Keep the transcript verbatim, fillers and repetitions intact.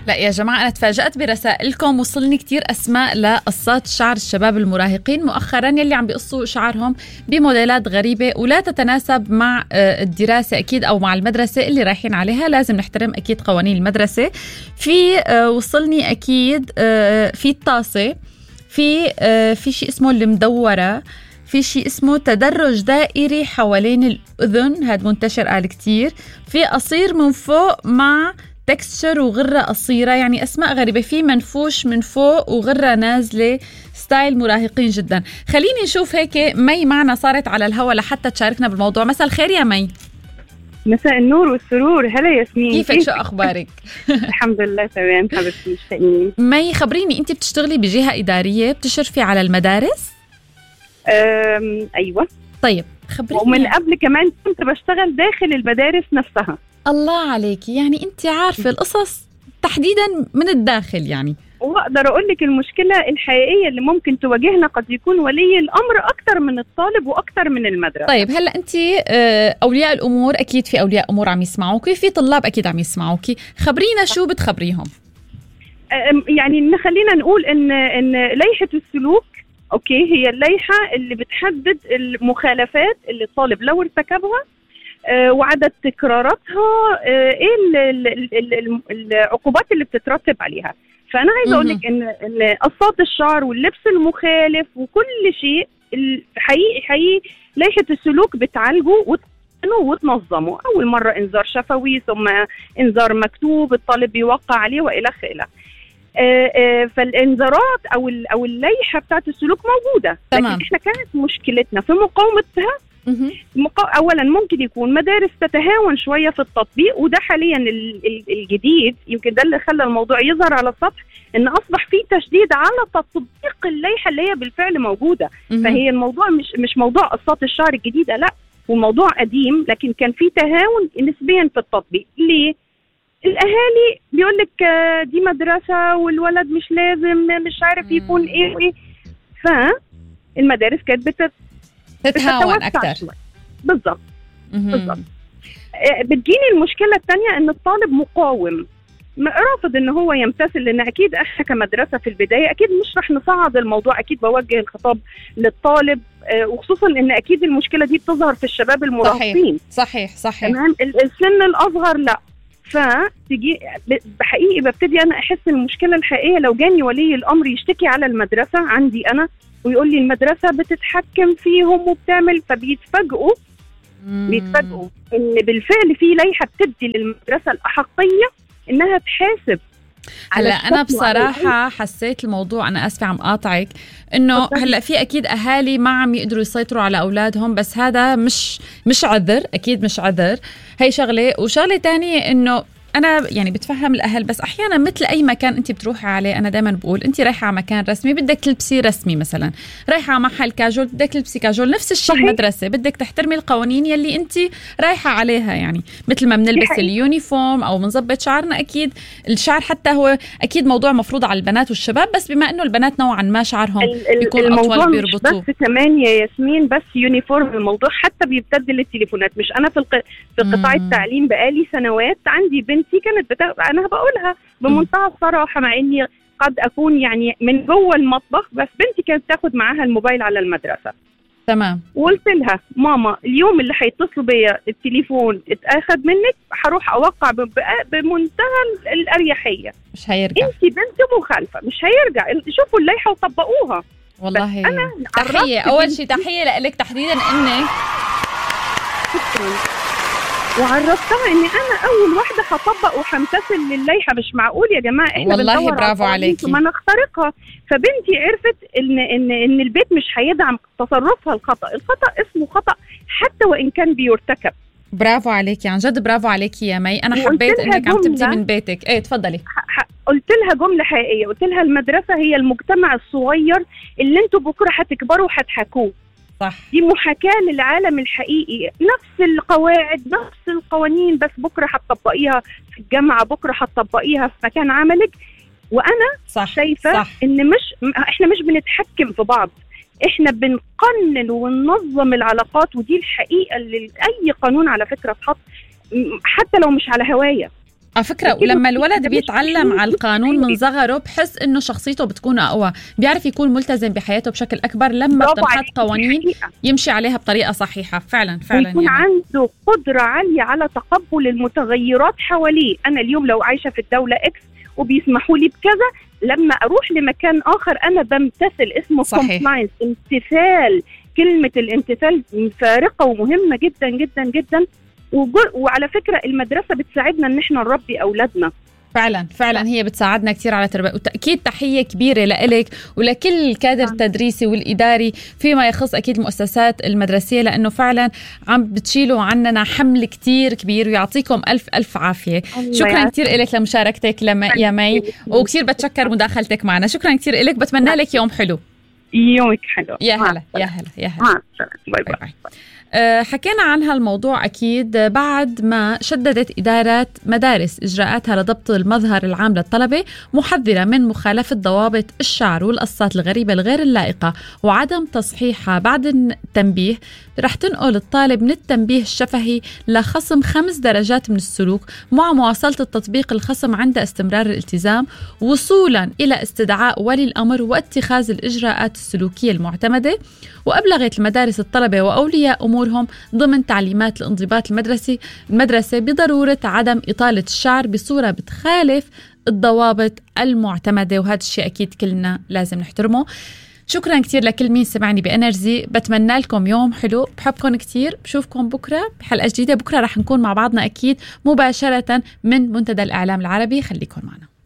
لا يا جماعة، أنا تفاجأت برسائلكم، وصلني كتير أسماء لقصات شعر الشباب المراهقين مؤخرا يلي عم بيقصوا شعرهم بموديلات غريبة ولا تتناسب مع الدراسة أكيد أو مع المدرسة اللي رايحين عليها. لازم نحترم أكيد قوانين المدرسة. في وصلني أكيد في الطاسة، في في شيء اسمه المدورة، في شيء اسمه تدرج دائري حوالين الأذن، هذا منتشر قال كتير. في قصير من فوق مع تكستشر وغرة قصيرة، يعني أسماء غريبة. في منفوش من فوق وغرة نازلة، ستايل مراهقين جدا. خليني نشوف هيك مي معنا صارت على الهوا لحتى تشاركنا بالموضوع. مساء الخير يا مي. مساء النور والسرور. هلا ياسمين، كيفك؟ شو أخبارك؟ الحمد لله تمام حبيبتي، مشتاقين. مي خبريني، أنت بتشتغلي بجهة إدارية بتشرفي على المدارس؟ أم أيوة. طيب خبريني. ومن قبل كمان كنت بشتغل داخل المدارس نفسها. الله عليكي، يعني أنت عارفة القصص تحديدا من الداخل يعني. وأقدر أقول لك المشكلة الحقيقية اللي ممكن تواجهنا قد يكون ولي الأمر أكتر من الطالب وأكتر من المدرسة. طيب هلأ أنت أولياء الأمور، أكيد في أولياء أمور عم يسمعوكي، في طلاب أكيد عم يسمعوكي، خبرينا شو بتخبريهم؟ يعني خلينا نقول إن إن لائحة السلوك أوكي هي اللائحة اللي بتحدد المخالفات اللي الطالب لو ارتكبها آه وعدد تكراراتها، آه ايه ال ال ال العقوبات اللي بتترتب عليها. فانا عايزه اقول لك ان ان قصات الشعر واللبس المخالف وكل شيء حقيقي حقيقي لائحه السلوك بتعالجه وتنظمه. اول مره انذار شفوي، ثم انذار مكتوب الطالب بيوقع عليه والى اخره. آه آه فالانذارات او او اللائحه بتاعت السلوك موجوده. تمام. لكن احنا كانت مشكلتنا في مقاومتها. اولا ممكن يكون مدارس تتهاون شويه في التطبيق، وده حاليا الجديد يمكن ده اللي خلى الموضوع يظهر على السطح، ان اصبح فيه تشديد على تطبيق اللائحه اللي هي بالفعل موجوده. فهي الموضوع مش مش موضوع قصات الشعر الجديده، لا، والموضوع قديم، لكن كان فيه تهاون نسبيا في التطبيق. ليه؟ الاهالي بيقول لك دي مدرسه والولد مش لازم مش عارف يكون ايه وايه، فالمدارس كانت بتت تتهاون اكثر. بالضبط بالضبط. بتجيني المشكله الثانيه ان الطالب مقاوم، رافض ان هو يمتثل، لان اكيد احنا كمدرسه في البدايه اكيد مش رح نصعد الموضوع، اكيد بوجه الخطاب للطالب، وخصوصا ان اكيد المشكله دي بتظهر في الشباب المراهقين. صحيح صحيح تمام. السن الاصغر لا. فتجي بحقيقي ببتدي انا احس المشكله الحقيقيه لو جاني ولي الامر يشتكي على المدرسه عندي انا ويقول لي المدرسه بتتحكم فيهم وبتعمل، فبيتفاجئوا بيتفاجئوا ان بالفعل في لائحه بتدي للمدرسه الاحقيه انها تحاسب. هلا انا بصراحه حسيت الموضوع، انا اسفه عم قاطعك، انه هلا في اكيد اهالي ما عم يقدروا يسيطروا على اولادهم، بس هذا مش مش عذر، اكيد مش عذر. هي شغله، وشغله تانية انه أنا يعني بتفهم الأهل، بس أحيانا مثل أي مكان أنت بتروحي عليه، أنا دايما بقول أنت رايحة على مكان رسمي بدك تلبسي رسمي، مثلا رايحة على محل كاجول بدك تلبسي كاجول. نفس الشيء المدرسة بدك تحترمي القوانين يلي أنت رايحة عليها، يعني مثل ما بنلبس اليونيفورم أو بنظبط شعرنا. أكيد الشعر حتى هو أكيد موضوع مفروض على البنات والشباب، بس بما أنه البنات نوعا ما شعرهم بيكون أطول بيربطوه. بس كمان يا ياسمين بس يونيفورم، الموضوع حتى بيبتدل التليفونات. مش أنا في الق... في قطاع التعليم بقالي سنوات، عندي بنتي كانت بتا... أنا بقولها بمنتهى الصراحة، مع إني قد أكون يعني من جوه المطبخ، بس بنتي كانت تاخد معاها الموبايل على المدرسة. تمام. وقلت لها ماما اليوم اللي هيتصلوا بيا التليفون اتاخد منك هروح اوقع بمنتهى الاريحيه، مش هيرجع. انت بنت مخالفه مش هيرجع، شوفوا اللائحه وطبقوها. والله أنا تحيه، اول شيء تحيه لك تحديدا انك وعرفتها اني انا اول واحده هطبق وهمتثل للائحه. مش معقول يا جماعه احنا والله برافو عليكي ما نخترقها. فبنتي عرفت ان ان ان البيت مش هيدعم تصرفها الخطا، الخطا اسمه خطا حتى وان كان بيرتكب. برافو عليكي عن جد، برافو عليكي يا مي. انا حبيت انك عم تبدي من بيتك. ايه تفضلي. قلت لها جمله حقيقيه، قلت لها المدرسه هي المجتمع الصغير اللي انتوا بكره هتكبروا وهتحكوه. صح. دي محاكاة للعالم الحقيقي، نفس القواعد نفس القوانين، بس بكرة هتطبقيها في الجامعة، بكرة هتطبقيها في مكان عملك. وأنا صح. شايفة صح. إن مش إحنا مش بنتحكم في بعض، إحنا بنقنن وننظم العلاقات. ودي الحقيقة اللي أي قانون على فكرة اتحط حتى لو مش على هواية. على فكرة. ولما الولد بيتعلم على القانون من صغره بحس إنه شخصيته بتكون أقوى، بيعرف يكون ملتزم بحياته بشكل أكبر لما بتنحط قوانين يمشي عليها بطريقة صحيحة. فعلا فعلا يكون يعني عنده قدرة عالية على تقبل المتغيرات حواليه. أنا اليوم لو عايشة في الدولة إكس وبيسمحوا لي بكذا، لما أروح لمكان آخر أنا بمتثل. اسمه compliance، امتثال. كلمة الامتثال فارقة ومهمة جدا جدا جدا. وعلى فكرة المدرسة بتساعدنا ان احنا نربي اولادنا. فعلا فعلا هي بتساعدنا كتير على تربية. وتأكيد تحية كبيرة لإلك ولكل الكادر التدريسي والإداري فيما يخص أكيد المؤسسات المدرسية، لأنه فعلا عم بتشيلوا عننا حمل كتير كبير، ويعطيكم ألف ألف عافية. شكرا كتير إلك لمشاركتك لما يا مي، وكتير بتشكر مداخلتك معنا. شكرا كتير إلك، بتمنى لك يوم حلو. يومك حلو. يا هلا يا هلا يا هلا. باي باي, باي. أه حكينا عن هالموضوع أكيد بعد ما شددت إدارة مدارس إجراءاتها لضبط المظهر العام للطلبة، محذرة من مخالفة ضوابط الشعر والقصات الغريبة الغير اللائقة وعدم تصحيحها. بعد التنبيه رح تنقل الطالب من التنبيه الشفهي لخصم خمس درجات من السلوك، مع مواصلة التطبيق الخصم عند استمرار الالتزام، وصولا إلى استدعاء ولي الأمر واتخاذ الإجراءات السلوكية المعتمدة. وأبلغت المدارس الطلبة وأولياء أمورهم ضمن تعليمات الانضباط المدرسي المدرسة بضرورة عدم إطالة الشعر بصورة بتخالف الضوابط المعتمدة، وهذا الشيء أكيد كلنا لازم نحترمه. شكرا كتير لكل مين سمعني بإنرجي، بتمنى لكم يوم حلو، بحبكم كتير، بشوفكم بكرة بحلقة جديدة. بكرة رح نكون مع بعضنا أكيد مباشرة من منتدى الإعلام العربي، خليكم معنا.